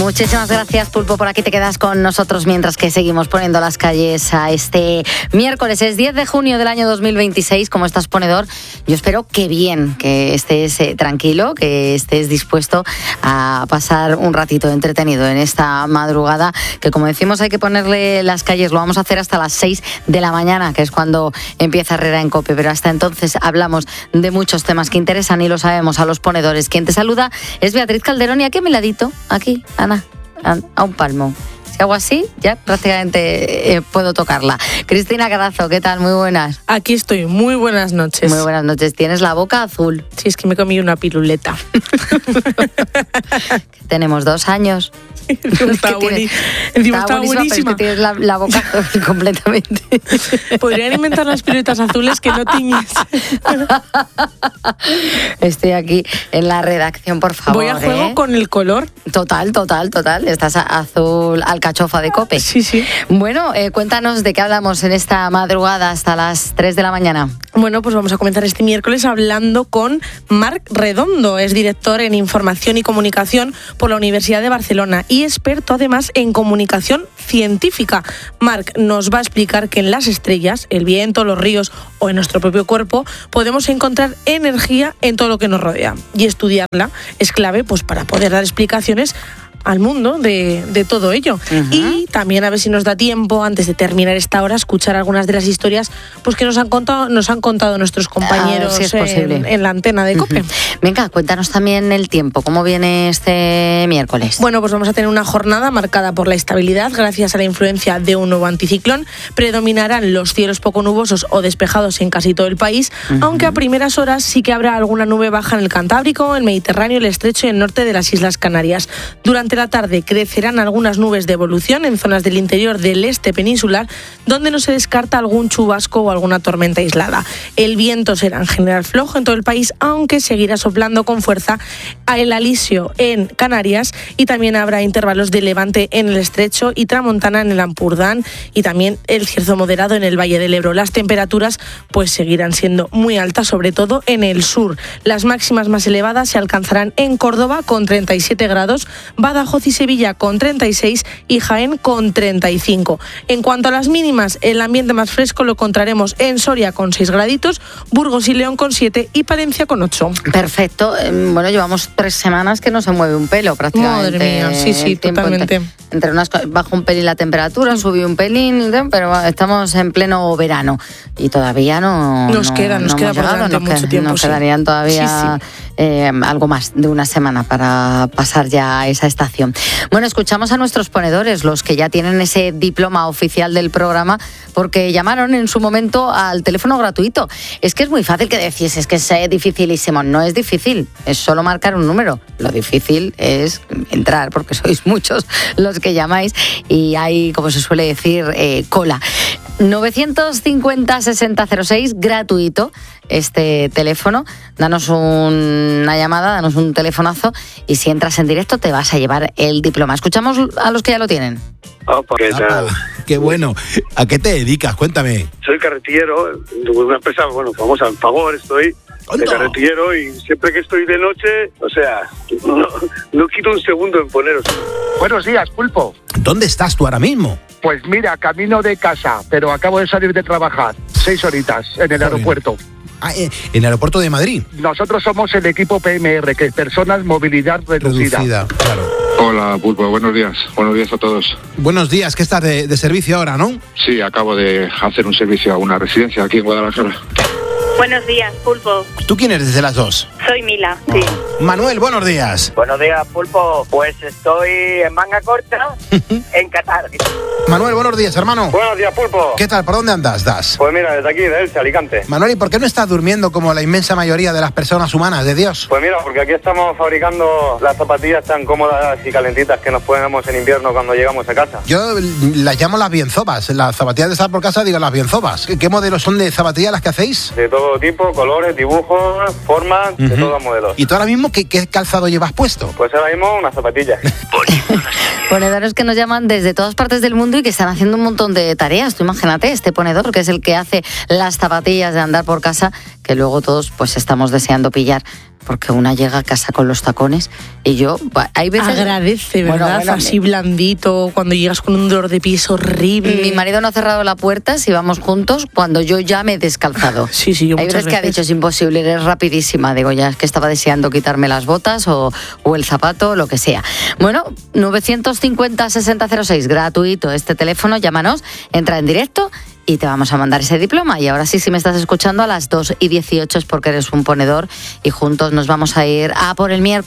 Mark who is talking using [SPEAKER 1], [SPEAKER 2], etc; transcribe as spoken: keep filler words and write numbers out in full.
[SPEAKER 1] Muchísimas gracias, Pulpo, por aquí te quedas con nosotros mientras que seguimos poniendo las calles a este miércoles. Es diez de junio del año dos mil veintiséis. ¿Cómo estás, ponedor? Yo espero que bien, que estés eh, tranquilo, que estés dispuesto a pasar un ratito entretenido en esta madrugada, que como decimos hay que ponerle las calles. Lo vamos a hacer hasta las seis de la mañana, que es cuando empieza Herrera en COPE, pero hasta entonces hablamos de muchos temas que interesan y lo sabemos a los ponedores. Quien te saluda es Beatriz Calderón y aquí a mi ladito, aquí, Ana, a un palmo. Si hago así, ya prácticamente eh, puedo tocarla. Cristina Carazo, ¿qué tal? Muy buenas.
[SPEAKER 2] Aquí estoy, muy buenas noches.
[SPEAKER 1] Muy buenas noches. Tienes la boca azul.
[SPEAKER 2] Sí, es que me comí una piruleta.
[SPEAKER 1] Tenemos dos años.
[SPEAKER 2] Está, buení... Encima está buenísima.
[SPEAKER 1] Es que tienes la, la boca azul completamente.
[SPEAKER 2] Podrían inventar las piruletas azules que no tiñes.
[SPEAKER 1] Estoy aquí en la redacción, por favor.
[SPEAKER 2] Voy a juego
[SPEAKER 1] ¿eh?
[SPEAKER 2] con el color.
[SPEAKER 1] Total, total, total. Estás azul alcachofa de COPE.
[SPEAKER 2] Sí, sí.
[SPEAKER 1] Bueno, eh, cuéntanos de qué hablamos en esta madrugada hasta las tres de la mañana.
[SPEAKER 2] Bueno, pues vamos a comenzar este miércoles hablando con Marc Redondo. Es director en Información y Comunicación por la Universidad de Barcelona y experto además en comunicación científica. Marc nos va a explicar que en las estrellas, el viento, los ríos o en nuestro propio cuerpo podemos encontrar energía en todo lo que nos rodea. Y estudiarla es clave pues, para poder dar explicaciones al mundo de, de todo ello. Uh-huh. Y también a ver si nos da tiempo, antes de terminar esta hora, escuchar algunas de las historias pues que nos han contado, nos han contado nuestros compañeros
[SPEAKER 1] ah, si es
[SPEAKER 2] en, en la antena de COPE.
[SPEAKER 1] Uh-huh. Venga, cuéntanos también el tiempo, ¿cómo viene este miércoles?
[SPEAKER 2] Bueno, pues vamos a tener una jornada marcada por la estabilidad gracias a la influencia de un nuevo anticiclón. Predominarán los cielos poco nubosos o despejados en casi todo el país, uh-huh. aunque a primeras horas sí que habrá alguna nube baja en el Cantábrico, el Mediterráneo, el Estrecho y el norte de las Islas Canarias. Durante la tarde crecerán algunas nubes de evolución en zonas del interior del este peninsular, donde no se descarta algún chubasco o alguna tormenta aislada. El viento será en general flojo en todo el país, aunque seguirá soplando con fuerza a el alisio en Canarias y también habrá intervalos de levante en el Estrecho y tramontana en el Ampurdán y también el cierzo moderado en el Valle del Ebro. Las temperaturas pues seguirán siendo muy altas, sobre todo en el sur. Las máximas más elevadas se alcanzarán en Córdoba con treinta y siete grados, Badajoz y Sevilla con treinta y seis y Jaén con treinta y cinco. En cuanto a las mínimas, el ambiente más fresco lo encontraremos en Soria con seis graditos, Burgos y León con siete y Palencia con ocho.
[SPEAKER 1] Perfecto. Bueno, llevamos tres semanas que no se mueve un pelo prácticamente.
[SPEAKER 2] Madre mía, sí, sí, totalmente.
[SPEAKER 1] Entre, entre unas, bajó un pelín la temperatura, subió un pelín, pero estamos en pleno verano y todavía no
[SPEAKER 2] Nos
[SPEAKER 1] no,
[SPEAKER 2] queda, nos
[SPEAKER 1] no
[SPEAKER 2] queda
[SPEAKER 1] hemos
[SPEAKER 2] por
[SPEAKER 1] llegado,
[SPEAKER 2] delante
[SPEAKER 1] nos
[SPEAKER 2] mucho
[SPEAKER 1] qued,
[SPEAKER 2] tiempo.
[SPEAKER 1] Nos
[SPEAKER 2] sí.
[SPEAKER 1] quedarían todavía... Sí, sí. Eh, algo más de una semana para pasar ya a esa estación. Bueno, escuchamos a nuestros ponedores, los que ya tienen ese diploma oficial del programa, porque llamaron en su momento al teléfono gratuito. Es que es muy fácil que decís, es que es dificilísimo. No es difícil, es solo marcar un número. Lo difícil es entrar, porque sois muchos los que llamáis y hay, como se suele decir, eh, cola. novecientos cincuenta sesenta cero seis, gratuito este teléfono. Danos un, una llamada, danos un telefonazo y si entras en directo te vas a llevar el diploma. Escuchamos a los que ya lo tienen.
[SPEAKER 3] Oh, ¿qué tal?
[SPEAKER 4] Qué bueno. ¿A qué te dedicas? Cuéntame.
[SPEAKER 3] Soy carretillero de una empresa, bueno, famosa en Fagor, estoy de carretillero y siempre que estoy de noche, o sea, no, no quito un segundo en poneros.
[SPEAKER 5] Buenos días, Pulpo.
[SPEAKER 4] ¿Dónde estás tú ahora mismo?
[SPEAKER 5] Pues mira, camino de casa, pero acabo de salir de trabajar. Seis horitas en el aeropuerto.
[SPEAKER 4] Ah, eh, en el aeropuerto de Madrid.
[SPEAKER 5] Nosotros somos el equipo P M R, que es Personas Movilidad Reducida.
[SPEAKER 4] Reducida, claro.
[SPEAKER 6] Hola, Pulpo, buenos días. Buenos días a todos.
[SPEAKER 4] Buenos días, ¿qué estás de, de servicio ahora, no?
[SPEAKER 6] Sí, acabo de hacer un servicio a una residencia aquí en Guadalajara.
[SPEAKER 7] Buenos días, Pulpo.
[SPEAKER 4] ¿Tú quién eres desde las dos?
[SPEAKER 7] Soy Mila, sí.
[SPEAKER 4] Manuel, buenos días.
[SPEAKER 8] Buenos días, Pulpo. Pues estoy en manga corta, en Qatar.
[SPEAKER 4] Manuel, buenos días, hermano.
[SPEAKER 3] Buenos días, Pulpo.
[SPEAKER 4] ¿Qué tal? ¿Por dónde andas, Das?
[SPEAKER 3] Pues mira, desde aquí, de Elche, Alicante.
[SPEAKER 4] Manuel, ¿y por qué no estás durmiendo como la inmensa mayoría de las personas humanas de Dios?
[SPEAKER 3] Pues mira, porque aquí estamos fabricando las zapatillas tan cómodas y calentitas que nos ponemos en invierno cuando llegamos a casa.
[SPEAKER 4] Yo las llamo las bienzobas. Las zapatillas de estar por casa, digo las bienzobas. ¿Qué modelos son de zapatillas las que hacéis?
[SPEAKER 3] De todo tipo, colores, dibujos, formas, uh-huh. de todos los modelos.
[SPEAKER 4] ¿Y tú ahora mismo qué, qué calzado llevas puesto?
[SPEAKER 3] Pues ahora mismo unas zapatillas.
[SPEAKER 1] Ponedores que nos llaman desde todas partes del mundo y que están haciendo un montón de tareas. Tú imagínate, este ponedor que es el que hace las zapatillas de andar por casa, que luego todos pues estamos deseando pillar. porque una llega a casa con los tacones y yo, hay veces...
[SPEAKER 2] Agradece, ¿verdad?
[SPEAKER 1] Bueno, bueno,
[SPEAKER 2] así blandito, cuando llegas con un dolor de pies horrible.
[SPEAKER 1] Mi marido no ha cerrado la puerta si vamos juntos cuando yo ya me he descalzado.
[SPEAKER 2] Sí, sí, yo
[SPEAKER 1] hay
[SPEAKER 2] muchas
[SPEAKER 1] veces que ha
[SPEAKER 2] veces.
[SPEAKER 1] dicho, es imposible, eres rapidísima. Digo, ya es que estaba deseando quitarme las botas o, o el zapato, lo que sea. Bueno, novecientos cincuenta, sesenta cero seis, gratuito este teléfono, llámanos, entra en directo y te vamos a mandar ese diploma. Y ahora sí, si me estás escuchando a las dos y dieciocho es porque eres un ponedor y juntos nos vamos a ir a por el miércoles.